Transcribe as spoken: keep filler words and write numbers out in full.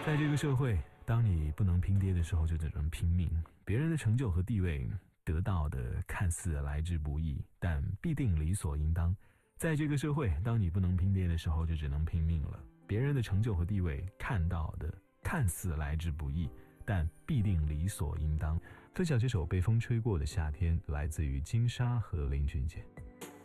在这个社会，当你不能拼爹的时候，就只能拼命。别人的成就和地位得到的看似来之不易，但必定理所应当。在这个社会，当你不能拼爹的时候，就只能拼命了。别人的成就和地位看到的看似来之不易，但必定理所应当。分享这首《被风吹过的夏天》，来自于金莎和林俊杰。